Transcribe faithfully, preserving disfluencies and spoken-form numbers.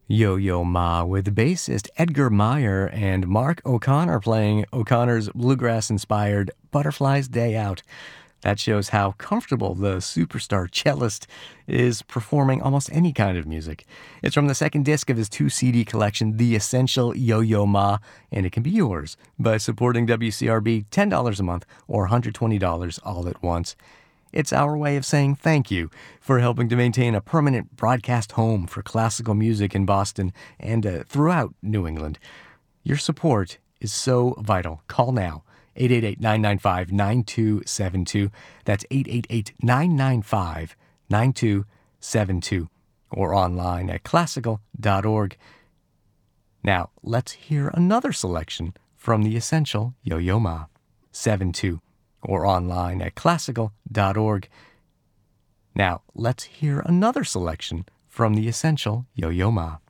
Yo-Yo Ma with bassist Edgar Meyer and Mark O'Connor playing O'Connor's bluegrass-inspired Butterfly's Day Out. That shows how comfortable the superstar cellist is performing almost any kind of music. It's from the second disc of his two-C D collection, The Essential Yo-Yo Ma, and it can be yours by supporting W C R B ten dollars a month or one hundred twenty dollars all at once. It's our way of saying thank you for helping to maintain a permanent broadcast home for classical music in Boston and uh, throughout New England. Your support is so vital. Call now, eight eight eight, nine nine five, nine two seven two. That's eight eight eight, nine nine five, nine two seven two, or online at classical dot org. Now, let's hear another selection from the Essential Yo-Yo Ma, seven two. Or online at classical dot org. Now, let's hear another selection from the Essential Yo-Yo Ma.